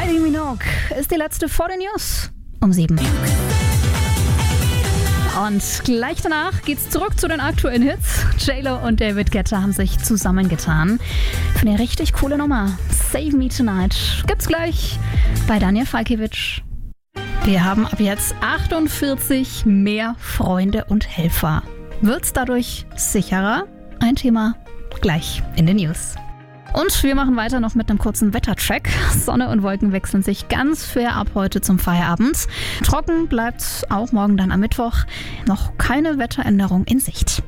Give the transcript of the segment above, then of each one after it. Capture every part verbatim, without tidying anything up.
Kylie Minogue ist die letzte vor den News um sieben. Und gleich danach geht's zurück zu den aktuellen Hits. J-Lo und David Guetta haben sich zusammengetan für eine richtig coole Nummer. Save Me Tonight gibt's gleich bei Daniel Falkiewicz. Wir haben ab jetzt achtundvierzig mehr Freunde und Helfer. Wird's dadurch sicherer? Ein Thema gleich in den News. Und wir machen weiter noch mit einem kurzen Wettercheck. Sonne und Wolken wechseln sich ganz fair ab heute zum Feierabend. Trocken bleibt auch morgen dann am Mittwoch. Noch keine Wetteränderung in Sicht.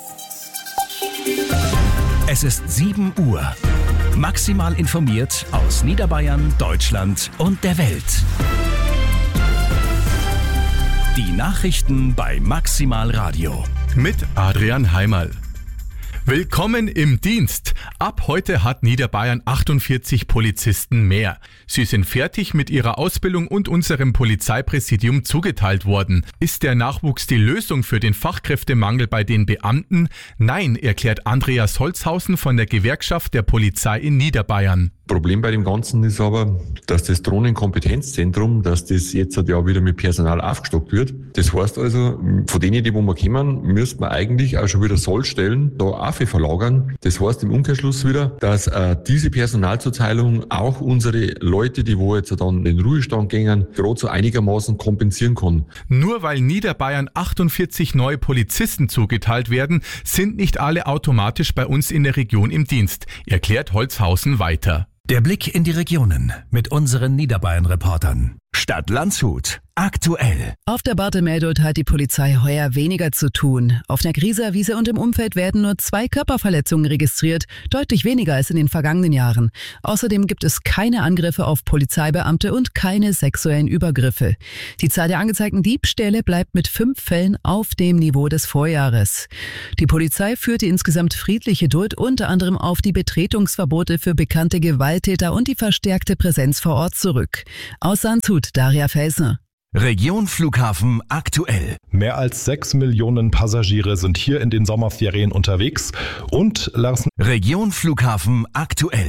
Es ist sieben Uhr. Maximal informiert aus Niederbayern, Deutschland und der Welt. Die Nachrichten bei Maximal Radio. Mit Adrian Heimerl. Willkommen im Dienst. Ab heute hat Niederbayern achtundvierzig Polizisten mehr. Sie sind fertig mit ihrer Ausbildung und unserem Polizeipräsidium zugeteilt worden. Ist der Nachwuchs die Lösung für den Fachkräftemangel bei den Beamten? Nein, erklärt Andreas Holzhausen von der Gewerkschaft der Polizei in Niederbayern. Problem bei dem Ganzen ist aber, dass das Drohnenkompetenzzentrum, dass das jetzt ja wieder mit Personal aufgestockt wird. Das heißt also, von denen, die wo wir kommen, müsste man eigentlich auch schon wieder Sollstellen da auf verlagern. Das heißt im Umkehrschluss wieder, dass äh, diese Personalzuteilung auch unsere Leute, die wo jetzt dann in den Ruhestand gehen, gerade so einigermaßen kompensieren kann. Nur weil Niederbayern achtundvierzig neue Polizisten zugeteilt werden, sind nicht alle automatisch bei uns in der Region im Dienst, erklärt Holzhausen weiter. Der Blick in die Regionen mit unseren Niederbayern-Reportern. Stadt Landshut. Aktuell. Auf der Barthe-Meldot hat die Polizei heuer weniger zu tun. Auf der Grieser Wiese und im Umfeld werden nur zwei Körperverletzungen registriert, deutlich weniger als in den vergangenen Jahren. Außerdem gibt es keine Angriffe auf Polizeibeamte und keine sexuellen Übergriffe. Die Zahl der angezeigten Diebstähle bleibt mit fünf Fällen auf dem Niveau des Vorjahres. Die Polizei führte insgesamt friedliche Duld unter anderem auf die Betretungsverbote für bekannte Gewalttäter und die verstärkte Präsenz vor Ort zurück. Aus Landshut, Daria Felsner. Region Flughafen aktuell. Mehr als sechs Millionen Passagiere sind hier in den Sommerferien unterwegs und lassen Region Flughafen aktuell.